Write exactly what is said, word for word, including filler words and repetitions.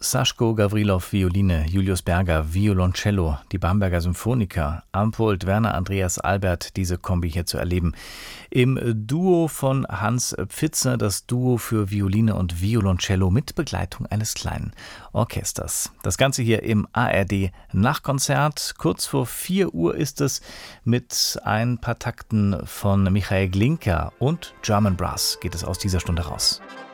Saschko Gawrilow, Violine, Julius Berger, Violoncello, die Bamberger Symphoniker, Ampold, Werner, Andreas Albert, diese Kombi hier zu erleben. Im Duo von Hans Pfitzner, das Duo für Violine und Violoncello mit Begleitung eines kleinen Orchesters. Das Ganze hier im A R D Nachtkonzert. Kurz vor vier Uhr ist es mit ein paar Takten von Michael Glinka und German Brass geht es aus dieser Stunde raus.